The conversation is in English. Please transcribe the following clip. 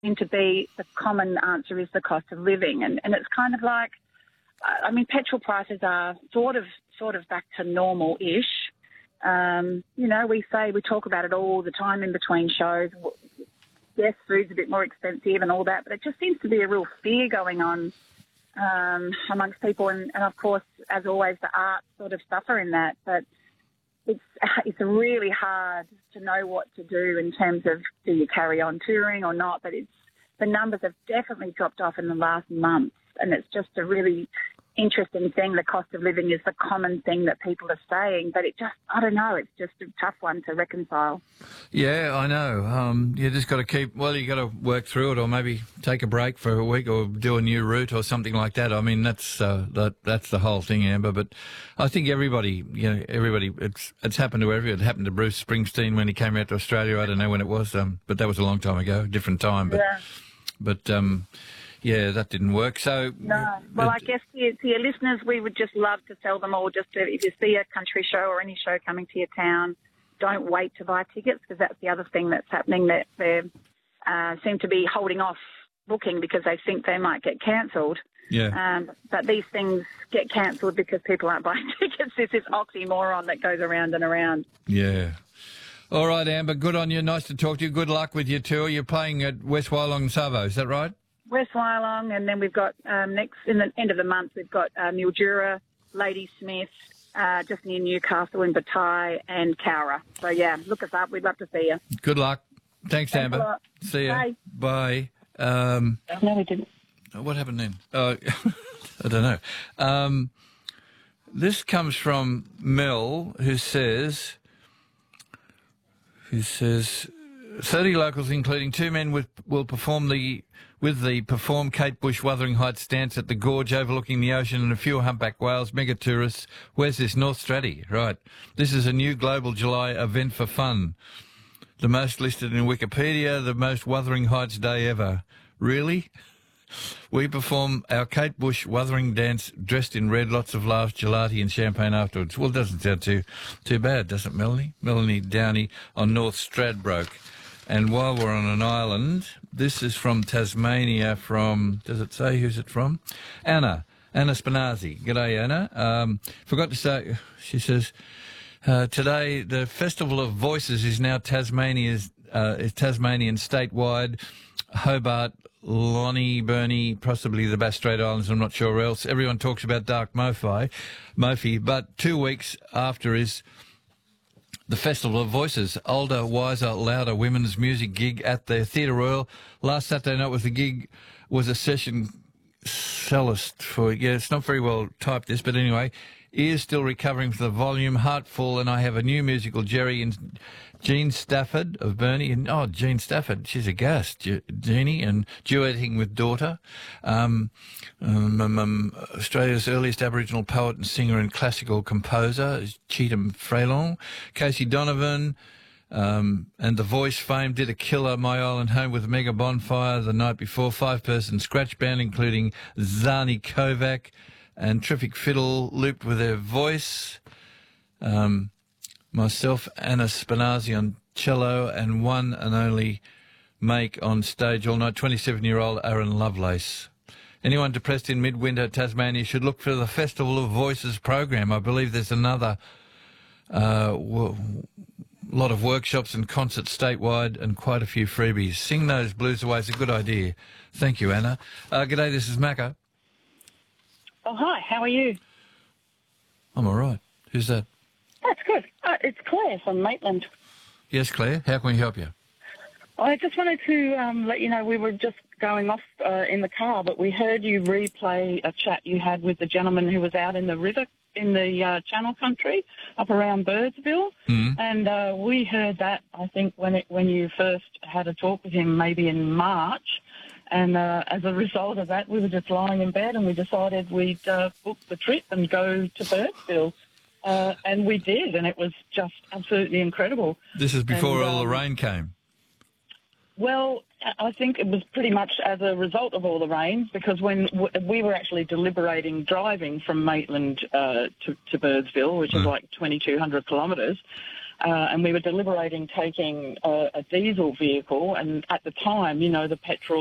seem to be the common answer is the cost of living. And it's kind of like, I mean, petrol prices are sort of back to normal-ish. You know, we talk about it all the time in between shows. Yes, food's a bit more expensive and all that, but it just seems to be a real fear going on amongst people. And of course, as always, the arts sort of suffer in that. But it's really hard to know what to do in terms of do you carry on touring or not. But the numbers have definitely dropped off in the last month, and it's just a really interesting thing. The cost of living is the common thing that people are saying, but I don't know, it's just a tough one to reconcile. Yeah, I know. You just got to you got to work through it, or maybe take a break for a week, or do a new route or something like that. I mean, that's the whole thing, Amber. But I think everybody, it's happened to everyone. It happened to Bruce Springsteen when he came out to Australia. I don't know when it was, but that was a long time ago, different time. But yeah, that didn't work. So no. Well, I guess to your listeners, we would just love to tell them all if you see a country show or any show coming to your town, don't wait to buy tickets, because that's the other thing that's happening, that they seem to be holding off booking because they think they might get cancelled. Yeah. But these things get cancelled because people aren't buying tickets. It's this oxymoron that goes around and around. Yeah. All right, Amber, good on you. Nice to talk to you. Good luck with your tour. You're playing at West Wyalong Savo, is that right? West Wyalong, and then we've got next in the end of the month we've got Mildura, Ladysmith, just near Newcastle in Bataille, and Cowra. So yeah, look us up. We'd love to see you. Good luck. Thanks Amber. See you. Bye. No, we didn't. What happened then? I don't know. This comes from Mel, who says 30 locals, including 2 men, will perform Perform Kate Bush Wuthering Heights dance at the gorge overlooking the ocean, and a few humpback whales, mega tourists. Where's this? North Stratty. Right. This is a new global July event for fun. The most listed in Wikipedia, the most Wuthering Heights day ever. Really? We perform our Kate Bush Wuthering dance dressed in red, lots of laughs, gelati and champagne afterwards. Well, it doesn't sound too bad, does it, Melanie? Melanie Downey on North Stradbroke. And while we're on an island, this is from Tasmania, does it say who's it from? Anna Spinazzi. G'day, Anna. Forgot to say, she says, today the Festival of Voices is now Tasmanian statewide. Hobart, Lonnie, Burnie, possibly the Bass Strait Islands, I'm not sure where else. Everyone talks about Dark Mofi, but 2 weeks after is the Festival of Voices, older, wiser, louder women's music gig at the Theatre Royal. Last Saturday night was a session cellist for, it's not very well typed this, but anyway, ears still recovering from the volume, heart full, and I have a new musical, Jerry and Jean Stafford of Burnie, and Jean Stafford, she's a gas, Jeannie, and duetting with Daughter, Australia's earliest Aboriginal poet and singer and classical composer, Cheetham Freylong, Casey Donovan, and The Voice fame did a killer My Island Home with a mega bonfire the night before, 5-person scratch band including Zani Kovac and Terrific Fiddle looped with their voice. Myself, Anna Spinazzi on cello, and one and only make on stage all night, 27-year-old Aaron Lovelace. Anyone depressed in midwinter Tasmania should look for the Festival of Voices program. I believe there's another lot of workshops and concerts statewide and quite a few freebies. Sing those blues away. It's a good idea. Thank you, Anna. G'day, this is Macca. Oh, hi. How are you? I'm all right. Who's that? That's good. It's Claire from Maitland. Yes, Claire. How can we help you? I just wanted to let you know we were just going off in the car, but we heard you replay a chat you had with the gentleman who was out in the river in the Channel Country up around Birdsville. Mm. And we heard that, I think, when you first had a talk with him maybe in March. And as a result of that, we were just lying in bed and we decided we'd book the trip and go to Birdsville. And we did, and it was just absolutely incredible. This is before all the rain came. Well, I think it was pretty much as a result of all the rain, because when we were actually deliberating driving from Maitland to Birdsville, which is like 2,200 kilometres, and we were deliberating taking a diesel vehicle, and at the time, you know, the petrol